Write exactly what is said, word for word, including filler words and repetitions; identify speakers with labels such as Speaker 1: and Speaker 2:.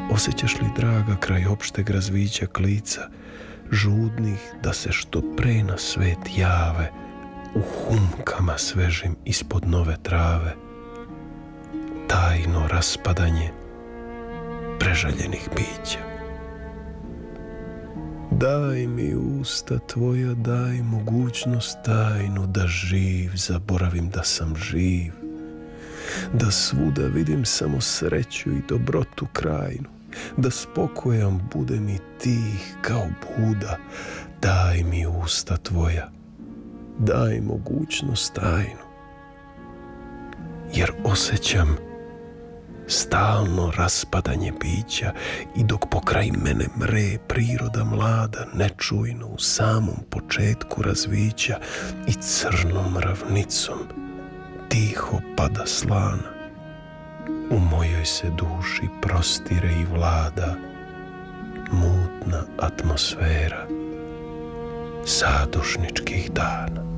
Speaker 1: Osjećaš li, draga, kraj opšteg razvića klica, žudnih da se što pre na svet jave, u humkama svežim ispod nove trave, tajno raspadanje prežaljenih bića? Daj mi usta tvoja, daj mogućnost tajnu da živ zaboravim da sam živ, da svuda vidim samo sreću i dobrotu krajnu, da spokojan budem i tih kao Buda. Daj mi usta tvoja, daj mogućnost tajnu, jer osjećam stalno raspadanje bića i dok pokraj mene mre priroda mlada, nečujno u samom početku razvića i crnom ravnicom tiho pada slana, u mojoj se duši prostire i vlada mutna atmosfera zadušničkih dana.